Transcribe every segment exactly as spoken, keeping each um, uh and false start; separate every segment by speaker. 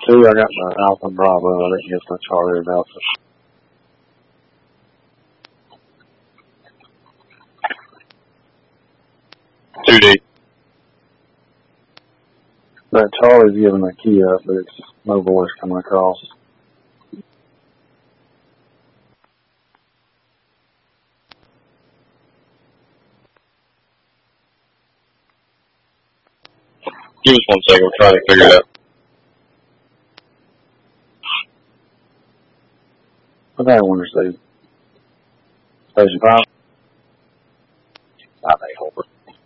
Speaker 1: two, I got my Alpha and Bravo. I didn't get my Charlie and Alpha.
Speaker 2: two D.
Speaker 1: That Charlie's giving the key up, but it's no voice coming across.
Speaker 2: Give us one second. We're trying to figure it out.
Speaker 1: What I want to say? Station five? five A Holbert.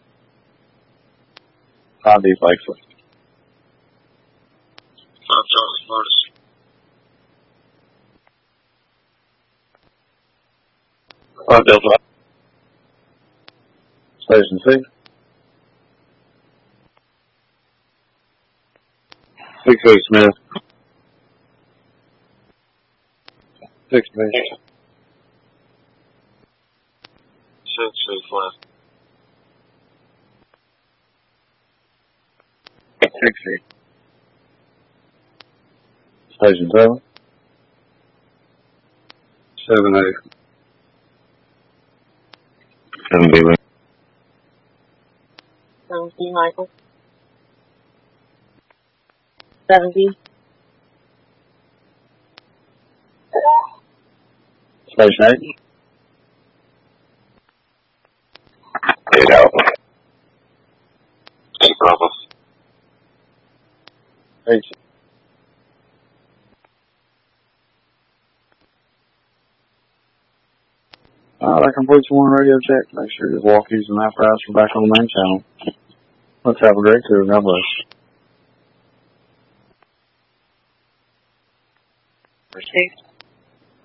Speaker 1: five D Lakeswood.
Speaker 2: five Charlie Smartest. five Delta.
Speaker 1: Station six? six A Smith. six B.
Speaker 2: six A Flat.
Speaker 1: six A. Station seven? seven A. seven B.
Speaker 3: seven B, Michael. seven B.
Speaker 1: Station eight?
Speaker 2: eight Alpha. eight Bravo.
Speaker 1: eight. Alright, that completes one radio check. Make sure your walkies and apparatus are back on the main channel. Let's have a great tour. God bless.
Speaker 3: Received.